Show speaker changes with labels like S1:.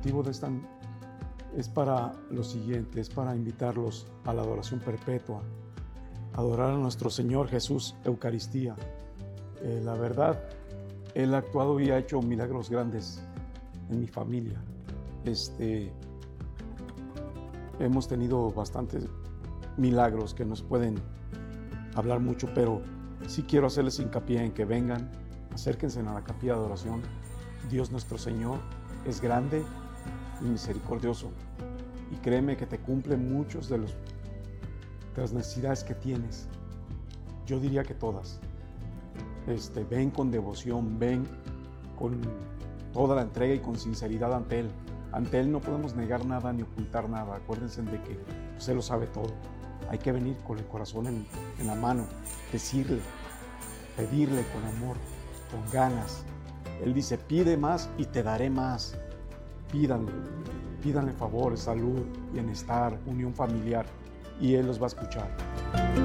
S1: motivo de esta es para lo siguiente, es para invitarlos a la adoración perpetua, adorar a nuestro Señor Jesús, Eucaristía. La verdad, Él ha actuado y ha hecho milagros grandes en mi familia. Hemos tenido bastantes milagros que nos pueden hablar mucho, pero sí quiero hacerles hincapié en que vengan, acérquense a la capilla de adoración. Dios nuestro Señor es grande y misericordioso, y créeme que te cumple muchos de las necesidades que tienes. Yo diría que todas. Ven con devoción, ven con toda la entrega y con sinceridad ante Él. Ante Él no podemos negar nada ni ocultar nada. Acuérdense de que pues, Él lo sabe todo. Hay que venir con el corazón en la mano, decirle, pedirle con amor, con ganas. Él dice, pide más y te daré más. Pídanle favores, salud, bienestar, unión familiar, y Él los va a escuchar.